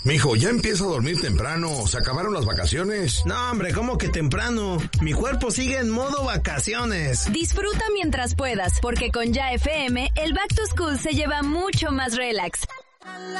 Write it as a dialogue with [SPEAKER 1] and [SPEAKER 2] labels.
[SPEAKER 1] Mijo, ya empieza a dormir temprano. ¿Se acabaron las vacaciones?
[SPEAKER 2] No, hombre, ¿cómo que temprano? Mi cuerpo sigue en modo vacaciones.
[SPEAKER 3] Disfruta mientras puedas, porque con Ya FM, el Back to School se lleva mucho más relax.